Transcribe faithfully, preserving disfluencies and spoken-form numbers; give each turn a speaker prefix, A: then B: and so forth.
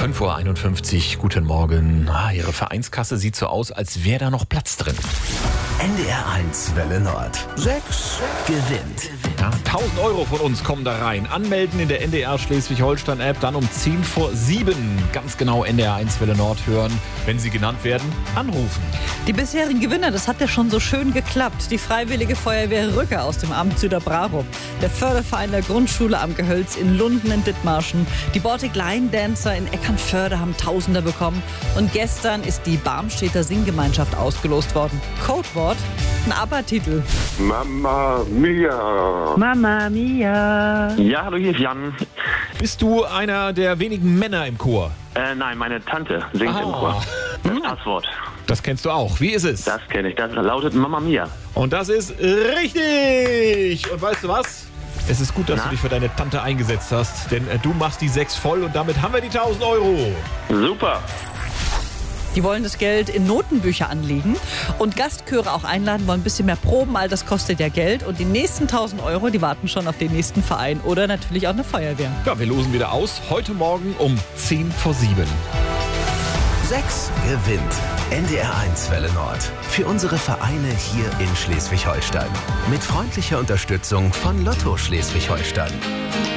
A: fünf Uhr einundfünfzig, guten Morgen. Ah, Ihre Vereinskasse sieht so aus, als wäre da noch Platz drin.
B: N D R eins Welle Nord. Sechs gewinnt.
A: Ja, tausend Euro von uns kommen da rein. Anmelden in der N D R Schleswig-Holstein-App, dann um zehn vor sieben. Ganz genau N D R eins Welle Nord hören. Wenn Sie genannt werden, anrufen.
C: Die bisherigen Gewinner, das hat ja schon so schön geklappt. Die Freiwillige Feuerwehr Rücker aus dem Amt Süderbrarup, der Förderverein der Grundschule am Gehölz in Lunden in Dithmarschen, die Baltic Line Dancer in Eckernförde haben Tausender bekommen und gestern ist die Barmstedter Singgemeinschaft ausgelost worden. Codewort, ein ABBA-Titel.
D: Mamma Mia.
E: Mama Mia.
F: Ja, hallo, hier ist Jan.
A: Bist du einer der wenigen Männer im Chor?
F: Äh, nein, meine Tante singt
A: Ah.
F: im Chor. Das Passwort.
A: Das kennst du auch. Wie ist es?
F: Das kenne ich. Das lautet Mamma Mia.
A: Und das ist richtig. Und weißt du was? Es ist gut, dass
F: Na?
A: du dich für deine Tante eingesetzt hast, denn äh, du machst die sechs voll und damit haben wir die tausend Euro.
F: Super.
C: Die wollen das Geld in Notenbücher anlegen und Gastchöre auch einladen, wollen ein bisschen mehr proben, all das kostet ja Geld. Und die nächsten tausend Euro, die warten schon auf den nächsten Verein oder natürlich auch eine Feuerwehr.
A: Ja, wir losen wieder aus. Heute Morgen um zehn vor sieben.
B: Sechs gewinnt. N D R eins Welle Nord. Für unsere Vereine hier in Schleswig-Holstein. Mit freundlicher Unterstützung von Lotto Schleswig-Holstein.